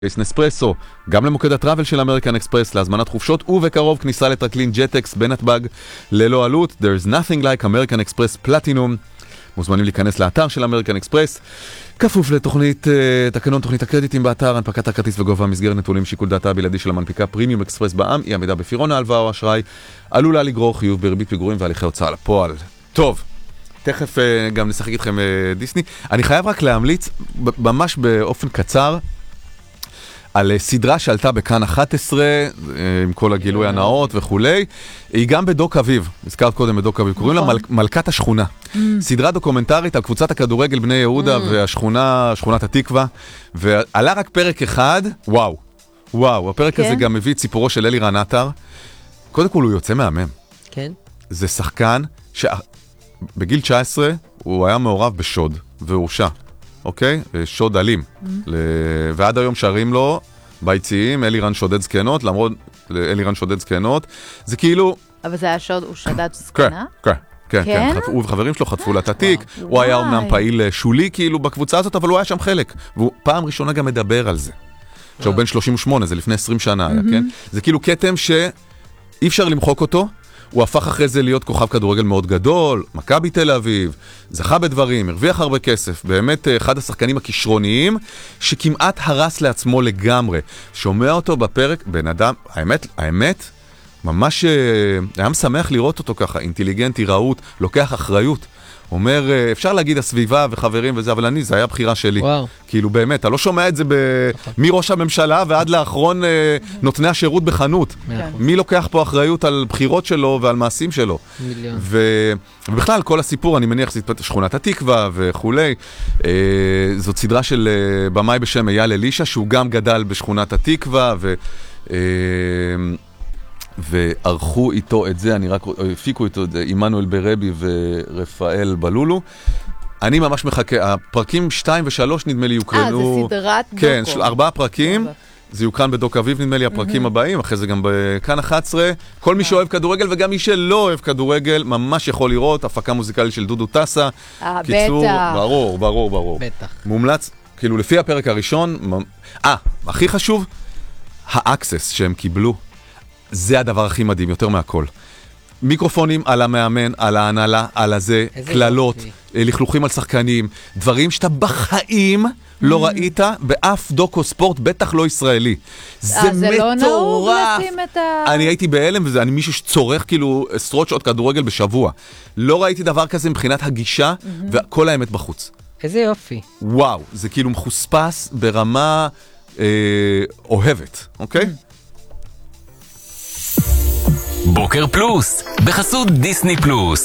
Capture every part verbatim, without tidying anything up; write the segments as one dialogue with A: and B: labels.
A: נספרסו, גם למוקד הטראבל של אמריקן אקספרס להזמנת חופשות, ובקרוב כניסה לטרקלין ג'טקס בנתב"ג ללא עלות. There's nothing like American Express Platinum. מוזמנים להיכנס לאתר של אמריקן אקספרס, כפוף לתוכנית, תקנון תוכנית הקרדיטים באתר, הנפקת הכרטיס וגובה מסגרת נתונים שיקול דעתה הבלעדי של המנפיקה פרימיום אקספרס בע"מ, היא עמידה בפירעון ההלוואה או אשראי, עלולה לגרור חיוב בריבית פיגורים והליכי הוצאה לפועל. טוב, תכף גם נשחק איתכם דיסני. אני חייב רק להמליץ, ממש באופן קצר, על סדרה שעלתה בכאן אחת עשרה, עם כל הגילוי הנאות וכולי. היא גם בדוק אביב, הזכרת קודם בדוק אביב, קוראים לה מלכת השכונה. סדרה דוקומנטרית על קבוצת הכדורגל בני יהודה והשכונה, שכונת התקווה, ועלה רק פרק אחד, וואו, וואו, הפרק הזה גם מביא את סיפורו של אלירן עטר. קודם כל הוא יוצא מהמם.
B: כן.
A: זה שחקן שבגיל תשע עשרה הוא היה מעורב בשוד, והורשע. אוקיי? שוד אלים. ועד היום שרים לו ביציעים, אלירן שודד זקנות, למרות אלירן שודד זקנות. זה כאילו...
C: אבל זה היה שוד, הוא שדד זקנה?
A: כן, כן, כן. הוא וחברים שלו חטפו לה את התיק. הוא היה אומנם פעיל שולי כאילו בקבוצה הזאת, אבל הוא היה שם חלק. והוא פעם ראשונה גם מדבר על זה. עכשיו הוא בן שלושים ושמונה, זה לפני עשרים שנה היה, כן? זה כאילו קטם שאי אפשר למחוק אותו. הוא הפך אחרי זה להיות כוכב כדורגל מאוד גדול, מכבי תל אביב, זכה בדברים, הרוויח הרבה כסף, באמת אחד השחקנים הכישרוניים, שכמעט הרס לעצמו לגמרי. שומע אותו בפרק, בן אדם, האמת, האמת, ממש היה משמח לראות אותו ככה, אינטליגנטי, רעות, לוקח אחריות. אומר, אפשר להגיד הסביבה וחברים וזה, אבל אני, זה היה בחירה שלי.
B: וואו.
A: כאילו באמת, אתה לא שומע את זה ב... מראש הממשלה ועד לאחרון נותני השירות בחנות. מי לוקח פה אחריות על בחירות שלו ועל מעשים שלו?
B: מיליון.
A: ובכלל, כל הסיפור, אני מניח, זה שכונת התקווה וכולי. זאת סדרה של במאי בשם אייל אלישע, שהוא גם גדל בשכונת התקווה, ו... וערכו איתו את זה, אני רק הפיקו איתו את זה, עמנואל ברבי ורפאל בלולו. אני ממש מחכה, הפרקים שתיים ושלוש נדמה לי יוקרנו...
C: אה, זה סדרת דוקו.
A: כן, של ארבעה פרקים, זה יוקרן בדוק אביב נדמה לי הפרקים הבאים, אחרי זה גם בכאן אחת עשרה. כל מי שאוהב כדורגל וגם מי שלא אוהב כדורגל, ממש יכול לראות, הפקה מוזיקלית של דודו טסה.
C: אה,
A: קיצור,
C: בטח.
A: ברור, ברור, ברור.
B: בטח.
A: מומלץ, כאילו לפי הפרק הראשון, אה, הכי חשוב, האקסס שהם קיבלו. זה הדבר הכי מדהים, יותר מהכל. מיקרופונים על המאמן, על ההנהלה, על הזה, כללות, לכלוכים על שחקנים, דברים שאתה בחיים לא ראית באף דוקו ספורט, בטח לא ישראלי. זה מטורף.
C: זה לא נהוג לשים את ה...
A: אני הייתי בהלם, וזה אני מישהו שצורך כאילו עשרות שעות כדורגל בשבוע. לא ראיתי דבר כזה מבחינת הגישה, וכל האמת בחוץ.
B: איזה יופי.
A: וואו, זה כאילו מחוספס ברמה אה, אוהבת, אוקיי?
D: בוקר פלוס, בחסות דיסני פלוס.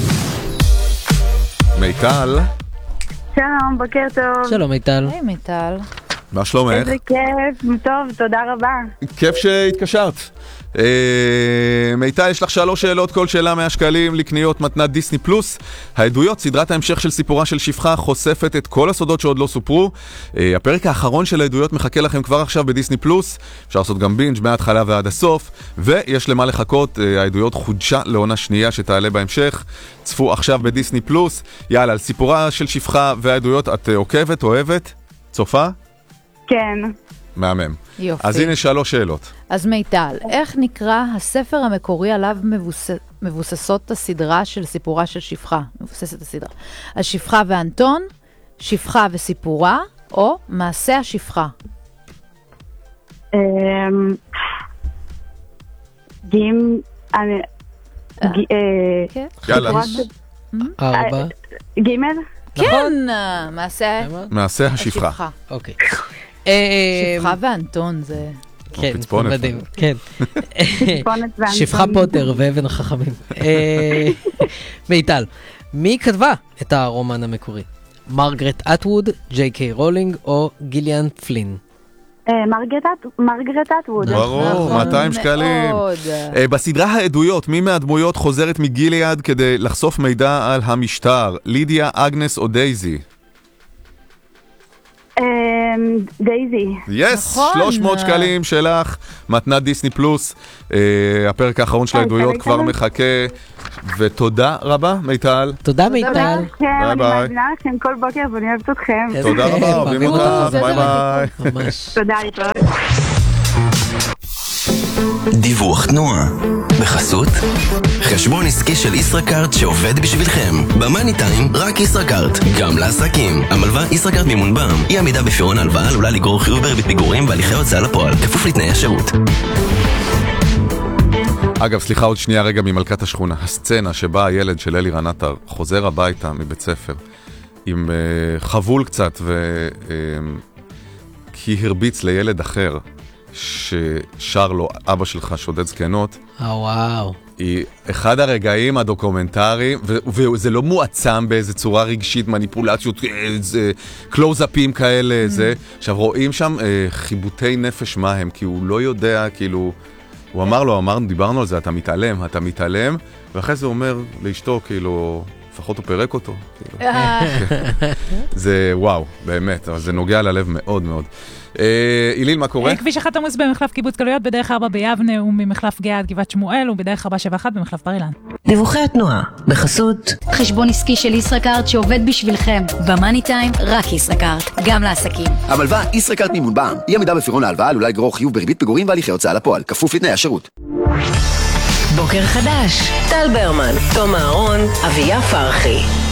A: מיטל.
E: שלום, בוקר טוב.
B: שלום מיטל.
C: היי מיטל.
A: מה שלומך?
E: איזה כיף, טוב, תודה רבה.
A: כיף שהתקשרת. אה, מיטל, יש לך שלוש שאלות, כל שאלה מאה שקלים לקניות מתנת דיסני פלוס. העדויות, סדרת ההמשך של סיפורה של שפחה, חושפת את כל הסודות שעוד לא סופרו. אה, הפרק האחרון של העדויות מחכה לכם כבר עכשיו בדיסני פלוס. אפשר לעשות גם בינג' מההתחלה ועד הסוף. ויש למה לחכות, אה, העדויות חודשה לעונה שנייה שתעלה בהמשך. צפו עכשיו בדיסני פלוס. יאללה, על סיפורה של שפחה והעדויות, את אה, עוקבת, אוהבת? צופה?
E: כן.
A: מהמם.
C: יופי.
A: אז הנה שלוש שאלות.
C: אז מיטל, איך נקרא הספר המקורי עליו מבוס... מבוססות הסדרה של סיפורה של שפחה? מבוססת הסדרה. השפחה ואנטון, שפחה וסיפורה, או מעשה השפחה?
E: אמ... דים... אני... ג- אה,
C: כן.
A: יאללה.
E: סיפורה של-
B: ארבע.
E: גימל?
C: כן, מעשה
A: מעשה השפחה.
C: השפחה.
B: אוקיי.
C: שפחה ואנטון זה...
B: כן,
A: פצפונת.
B: מדהים. כן.
E: פונת ואנטון.
B: שפחה פוטר ואבן החכמים. אה, מיטל, מי כתבה את הרומן המקורי? מרגרט אטווד, ג'יי קיי רולינג או גיליאן פלין?
E: אה, מרגרט אט- מרגרט אטווד.
A: ברור,
C: נכון
A: מאתיים שקלים.
C: מאוד.
A: אה, בסדרה העדויות, מי מהדמויות חוזרת מגיליאד כדי לחשוף מידע על המשטר? לידיה, אגנס או דייזי?
E: אמ, דייזי.
A: יס,
C: נכון.
A: שלוש מאות שקלים שלך, מתנת דיסני פלוס. אה, הפרק האחרון של
E: אה,
A: העדויות
E: פרק
A: כבר
E: שלנו.
A: מחכה. ותודה רבה, מיטל.
B: תודה מיטל.
E: כן,
A: ביי
E: אני
A: ביי.
E: מאזינה לכם כל בוקר ואני אוהבת אתכם.
B: איזה
A: תודה
B: כיף,
A: רבה, אוהבים
B: אוהבים
A: אותך,
B: אותך.
A: ביי ביי.
B: ממש.
E: תודה, להתראות.
F: דיווח תנועה בחסות חשבון עסקי של ישראכרט שעובד בשבילכם. במאני טיים רק ישראכרט, גם לעסקים. המלווה ישראכרט מימון בע"מ, אי עמידה בפירעון ההלוואה עלולה לגרור חיוב בריבית פיגורים והליכי הוצאה לפועל, כפוף לתנאי השירות.
A: אגב, סליחה עוד שנייה רגע ממלכת השכונה. הסצנה שבה הילד של אלירן עטר חוזר הביתה מבית ספר עם uh, חבול קצת ו... Uh, כי הרביץ לילד אחר ששר לו אבא שלך שודד זקנות,
B: אה, וואו.
A: היא אחד הרגעים הדוקומנטריים, ו- וזה לא מועצם באיזה צורה רגשית, מניפולציות, איזה קלוז-אפים כאלה, זה. עכשיו רואים שם uh, חיבוטי נפש מה הם, כי הוא לא יודע, כאילו, הוא אמר לו, אמרנו, דיברנו על זה, אתה מתעלם, אתה מתעלם, ואחרי זה הוא אומר לאשתו, כאילו, לפחות הוא פרק אותו. כאילו. זה וואו, באמת, אבל זה נוגע ללב מאוד מאוד. איליל, מה קורה?
G: כביש אחד עמוס במחלף קיבוץ גלויות, בדרך ארבע ביבנה וממחלף גאה עד גבעת שמואל, ובדרך ארבע שבע אחת במחלף בר אילן.
H: דיווחי התנועה בחסות
I: חשבון עסקי של ישראכרט שעובד בשבילכם. במאני טיים רק ישראכרט, גם לעסקים.
J: המלווה ישראכרט מימון בע"מ, אי עמידה בפירעון ההלוואה עלולה לגרור חיוב בריבית פיגורים והליכי הוצאה לפועל, כפוף לתנאי השירות.
H: בוקר חדש, טל ברמן, תום אהרון, אביה פרחי.